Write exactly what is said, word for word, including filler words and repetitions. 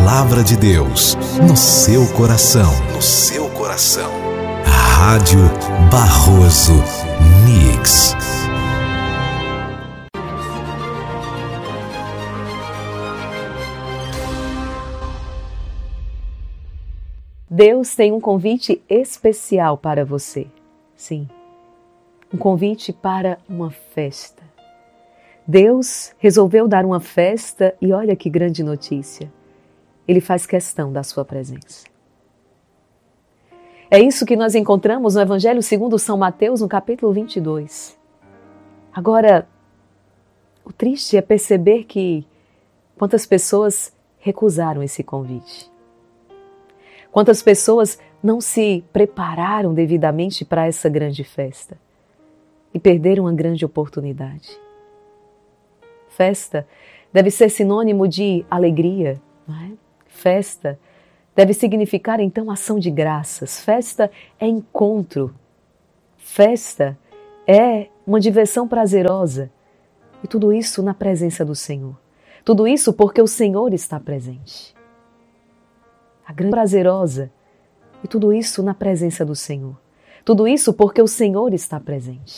Palavra de Deus no seu coração. No seu coração. Rádio Barroso Mix. Deus tem um convite especial para você. Sim, um convite para uma festa. Deus resolveu dar uma festa e olha que grande notícia. Ele faz questão da sua presença. É isso que nós encontramos no Evangelho segundo São Mateus, no capítulo vinte e dois. Agora, o triste é perceber que quantas pessoas recusaram esse convite. Quantas pessoas não se prepararam devidamente para essa grande festa e perderam uma grande oportunidade. Festa deve ser sinônimo de alegria, não é? Festa deve significar então ação de graças. Festa é encontro. Festa é uma diversão prazerosa. E tudo isso na presença do Senhor. Tudo isso porque o Senhor está presente. A grande prazerosa. E tudo isso na presença do Senhor. Tudo isso porque o Senhor está presente.